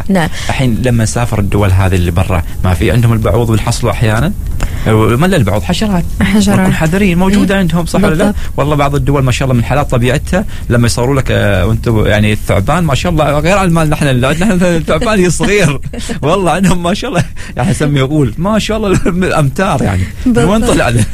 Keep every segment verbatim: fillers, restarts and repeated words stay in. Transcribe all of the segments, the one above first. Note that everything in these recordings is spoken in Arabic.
نعم. الحين لما نسافر الدول هذه اللي برا ما في عندهم البعوض والحصلوا أحيانا، ما لا البعوض حشرات حشرات نكون حذرين موجودة مم. عندهم صح ولا لا؟ والله بعض الدول ما شاء الله من حالات طبيعتها لما يصوروا لك آه وانتم يعني الثعبان ما شاء الله غير عن مال نحن نحن الثعبان صغير والله عندهم ما شاء الله يعني سمي يقول ما شاء الله الأمتار يعني من وين طلع له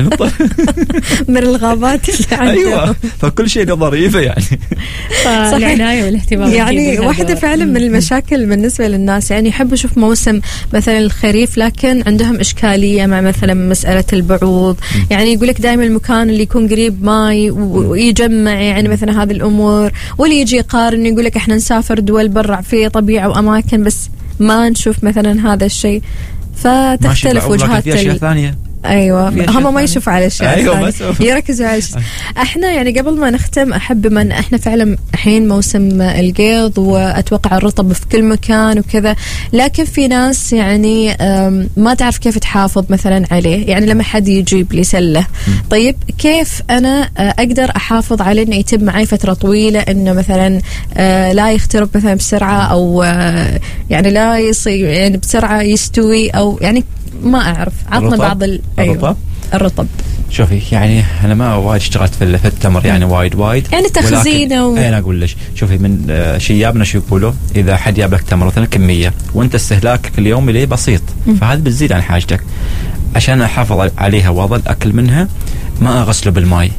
من الغابات اللي عندهم. أيوة فكل شيء له ظريفة يعني. العناية والاهتمام يعني واحدة فعلا من المشاكل بالنسبة للناس يعني يحبوا يشوف موسم مثلا الخريف لكن عندهم إشكالية مع مثلا مسألة البعوض، يعني يقولك دائما المكان اللي يكون قريب ماي ويجمع يعني مثلا هذه الأمور، واللي يجي يقارن يقولك احنا نسافر دول برا في طبيعة وأماكن بس ما نشوف مثلا هذا الشيء، فتختلف وجهات ثانية. ايوه هم ما يشوفوا على الاشياء أيوة يركزوا على الشيء. احنا يعني قبل ما نختم احب من احنا فعلا الحين موسم القيض واتوقع الرطب في كل مكان وكذا، لكن في ناس يعني ما تعرف كيف تحافظ مثلا عليه، يعني لما حد يجيب لي سله طيب كيف انا اقدر احافظ عليه انه يتم معي فتره طويله، انه مثلا لا يخترب مثلا بسرعه او يعني لا يصير يعني بسرعه يستوي او يعني ما أعرف. عطنا بعض ال... الرطب. أيوة. الرطب شوفي يعني أنا ما وايد اشتغلت في التمر يعني وايد وايد يعني تخزينه و... أنا أقول ليش شوفي من آه شيابنا شو يقولوا إذا حد جاب لك تمر مثلا كمية وأنت استهلاكك اليومي ليه بسيط م. فهذا بتزيد عن حاجتك، عشان أحافظ عليها وأظل أكل منها ما أغسله بالماء،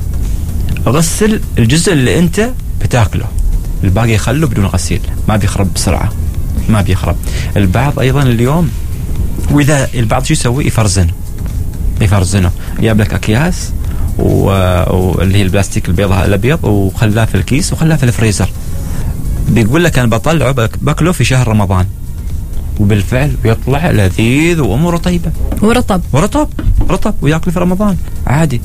أغسل الجزء اللي أنت بتاكله الباقي خله بدون غسيل ما بيخرب بسرعة ما بيخرب. البعض أيضا اليوم وإذا البعض شو يسوي يفرزنه يفرزنه جاب لك أكياس واللي هي البلاستيك البيض الأبيض وخلاه في الكيس وخلاه في الفريزر، بيقول لك أنا بطلعه باكله في شهر رمضان وبالفعل يطلع لذيذ وأموره طيبة ورطب ورطب رطب ويأكل في رمضان عادي.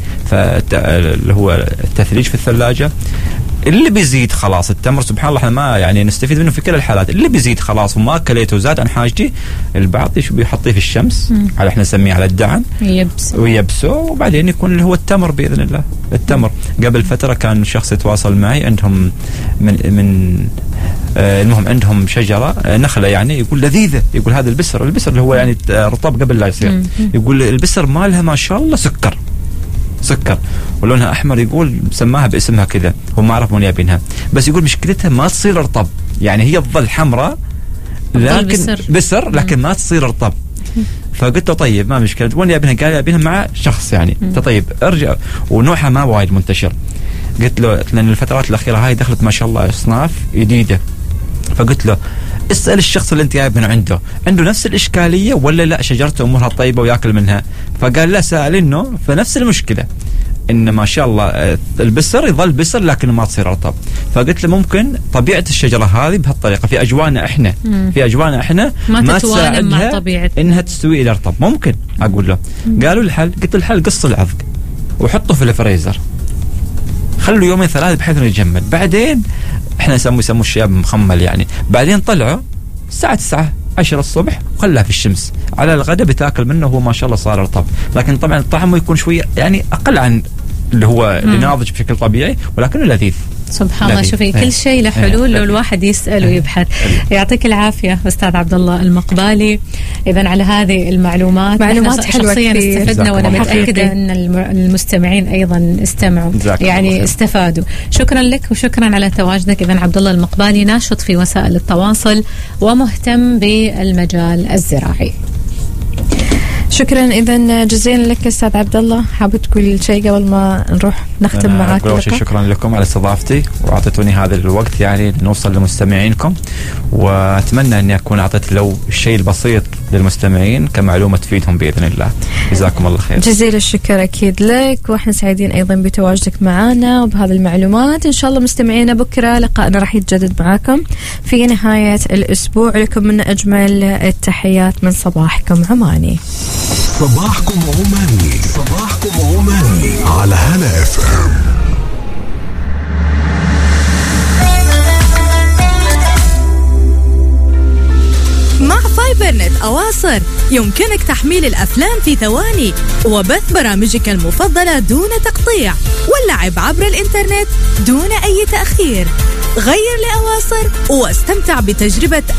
فاللي هو التثليج في الثلاجة اللي بيزيد خلاص التمر سبحان الله احنا ما يعني نستفيد منه في كل الحالات، اللي بيزيد خلاص وما اكلته وزاد عن حاجتي البعض شو بيحطيه في الشمس مم. على احنا نسميه على الدعن يبس ويبسه وبعدين يكون اللي هو التمر باذن الله. التمر قبل فتره كان شخص يتواصل معي عندهم من من آه المهم عندهم شجره آه نخله يعني يقول لذيذه، يقول هذا البسر البسر اللي هو يعني رطب قبل لا يصير مم. يقول البسر مالها ما شاء الله سكر سكر ولونها احمر، يقول سماها باسمها كذا هو ما عرف من يابينها، بس يقول مشكلتها ما تصير رطب يعني هي تظل حمراء لكن بسر, بسر لكن ما تصير رطب. فقلت له طيب ما مشكلة وين يابينها؟ قال يابينها مع شخص يعني طيب ارجع ونوعها ما وايد منتشر. قلت له لان الفترات الاخيره هاي دخلت ما شاء الله اصناف جديده، فقلت له اسأل الشخص اللي انت جايب من عنده عنده نفس الإشكالية ولا لا شجرته أمورها طيبة ويأكل منها؟ فقال لا سأل إنه فنفس المشكلة إن ما شاء الله البسر يظل بسر لكن ما تصير رطب. فقلت له ممكن طبيعة الشجرة هذه بهالطريقة في أجوانا إحنا مم. في أجوانا إحنا ما, ما تساعدها إنها تستوي إلى رطب ممكن أقول له مم. قالوا الحل قلت له الحل قص العضق وحطه في الفريزر خلوا يومين ثلاثة بحيث انه يجمد، بعدين احنا نسموه يسموه الشياب مخمل يعني، بعدين طلعوا الساعة تسعة عشرة الصبح وخلاه في الشمس على الغداء بتاكل منه وهو ما شاء الله صار رطب، لكن طبعا طعمه يكون شوية يعني اقل عن اللي هو اللي ناضج بشكل طبيعي ولكنه لذيذ. سبحان الله شوفي كل شيء له حلول لو الواحد يسأل ويبحث. يعطيك العافية أستاذ عبد الله المقبالي إذن على هذه المعلومات معلومات حلوة شخصيا استفدنا وأنا متأكدة أن المستمعين أيضا استمعوا يعني استفادوا. شكرا لك وشكرا على تواجدك. إذن عبد الله المقبالي ناشط في وسائل التواصل ومهتم بالمجال الزراعي. شكرا إذن جزيلا لك أستاذ عبد الله. حابب تقول شيء قبل ما نروح نختم معاك؟ أول شيء شكرا لكم على استضافتي وأعطيتوني هذا الوقت يعني نوصل لمستمعينكم، وأتمنى أني أكون أعطيت لو الشيء البسيط للمستمعين كمعلومة تفيدهم بإذن الله. جزاكم الله خير. جزيل الشكر أكيد لك، وإحنا سعيدين أيضا بتواجدك معنا وبهذه المعلومات. إن شاء الله مستمعينا بكرة لقاءنا راح يتجدد معاكم في نهاية الأسبوع. لكم من أجمل التحيات من صباحكم عماني. صباحكم عماني، صباحكم عماني على هلا اف ام. مع فايبرنت أواصر يمكنك تحميل الأفلام في ثواني وبث برامجك المفضلة دون تقطيع واللعب عبر الإنترنت دون أي تأخير. غير لأواصر واستمتع بتجربة